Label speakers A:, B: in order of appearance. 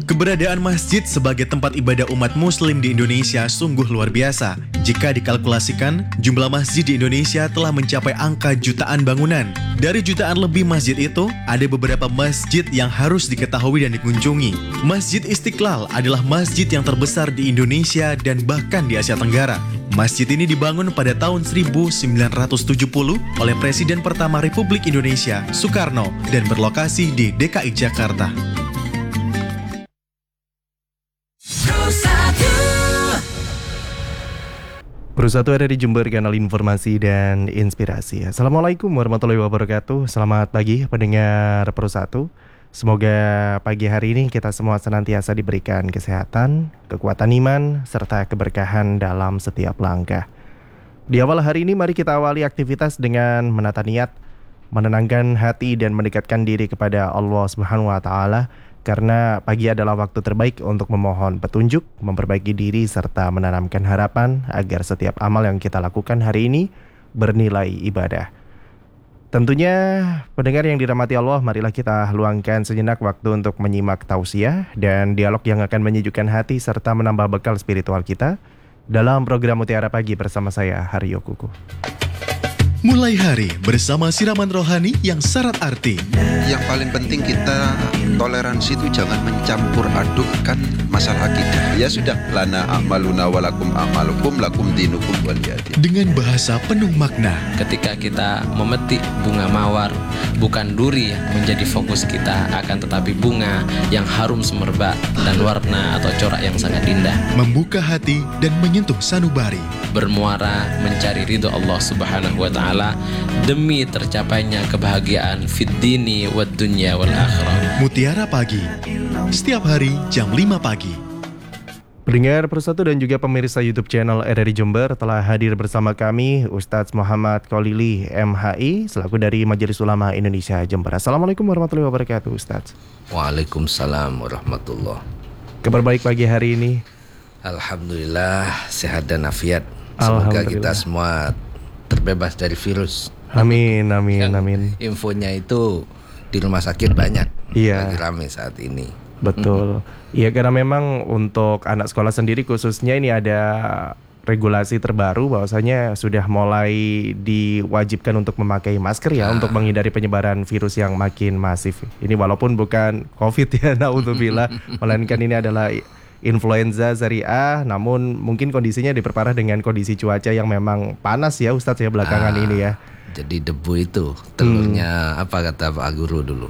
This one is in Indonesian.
A: Keberadaan masjid sebagai tempat ibadah umat muslim di Indonesia sungguh luar biasa. Jika dikalkulasikan, jumlah masjid di Indonesia telah mencapai angka jutaan bangunan. Dari jutaan lebih masjid itu, ada beberapa masjid yang harus diketahui dan dikunjungi. Masjid Istiqlal adalah masjid yang terbesar di Indonesia dan bahkan di Asia Tenggara. Masjid ini dibangun pada tahun 1970 oleh Presiden pertama Republik Indonesia, Soekarno, dan berlokasi di DKI Jakarta.
B: Bersatu ada di Jember, kanal informasi dan inspirasi. Assalamualaikum warahmatullahi wabarakatuh. Selamat pagi pendengar Persatu. Semoga pagi hari ini kita semua senantiasa diberikan kesehatan, kekuatan iman, serta keberkahan dalam setiap langkah. Di awal hari ini mari kita awali aktivitas dengan menata niat, menenangkan hati dan mendekatkan diri kepada Allah Subhanahu wa taala. Karena pagi adalah waktu terbaik untuk memohon petunjuk, memperbaiki diri, serta menanamkan harapan agar setiap amal yang kita lakukan hari ini bernilai ibadah. Tentunya pendengar yang dirahmati Allah, marilah kita luangkan sejenak waktu untuk menyimak tausiah dan dialog yang akan menyejukkan hati serta menambah bekal spiritual kita dalam program Mutiara Pagi bersama saya, Haryo Kuku.
A: Mulai hari bersama siraman rohani yang syarat arti.
C: Yang paling penting kita toleransi itu jangan mencampur adukkan masalah akidah. Ya sudah, lana a'maluna walakum a'malukum lakum dinukum waliyadin.
A: Dengan bahasa penuh makna.
D: Ketika kita memetik bunga mawar, bukan duri yang menjadi fokus kita, akan tetapi bunga yang harum semerbak dan warna atau corak yang sangat indah.
A: Membuka hati dan menyentuh sanubari.
D: Bermuara mencari ridho Allah Subhanahu wa taala demi tercapainya kebahagiaan fid dini wad dunya wal akhirah.
A: Mutiara Pagi, setiap hari jam 5 pagi.
B: Pendengar Persatu dan juga pemirsa YouTube channel RRI Jember, telah hadir bersama kami Ustadz Muhammad Kholili MHI selaku dari Majelis Ulama Indonesia Jember. Assalamualaikum warahmatullahi wabarakatuh, Ustadz.
E: Waalaikumsalam warahmatullahi.
B: Kabar baik pagi hari ini?
E: Alhamdulillah sehat dan afiat. Semoga kita semua terbebas dari virus.
B: Amin, amin, amin.
E: Infonya itu di rumah sakit banyak.
B: Iya.
E: Lagi ramai saat ini.
B: Betul. Iya, karena memang untuk anak sekolah sendiri khususnya ini ada regulasi terbaru bahwasanya sudah mulai diwajibkan untuk memakai masker ya, untuk menghindari penyebaran virus yang makin masif. Ini walaupun bukan COVID ya, naudzubillah, melainkan ini adalah influenza seri A, namun mungkin kondisinya diperparah dengan kondisi cuaca yang memang panas ya Ustadz ya belakangan ini ya.
E: Jadi debu itu telurnya apa kata Pak Guru dulu?